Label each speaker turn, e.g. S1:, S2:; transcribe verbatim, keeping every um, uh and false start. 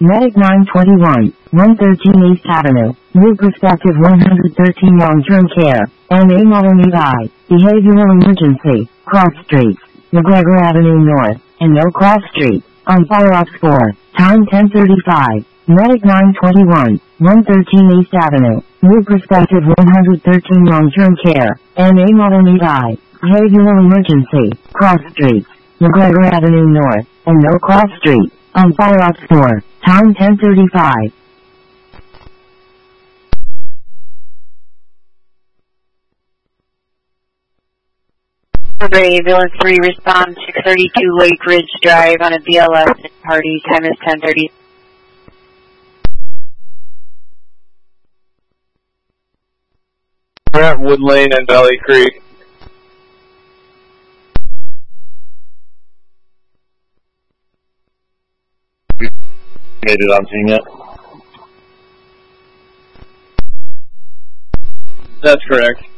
S1: Medic nine twenty-one, one thirteen East Avenue, New Perspective one thirteen Long-Term Care, M A Model Need I, Behavioral Emergency, Cross Streets, McGregor Avenue North, and No Cross Street, on follow-up score, time ten thirty-five. Medic nine twenty-one, one thirteen East Avenue, New Perspective one thirteen Long-Term Care, M A Model Need I, Behavioral Emergency, Cross Streets, McGregor Avenue North, and No Cross Street, on follow-up score, time ten thirty-five.
S2: Ambulance three, respond six thirty-two Lake Ridge Drive on a B L S party, time is ten thirty.
S3: Brentwood Lane and Valley Creek. Made it on scene yet? That's correct.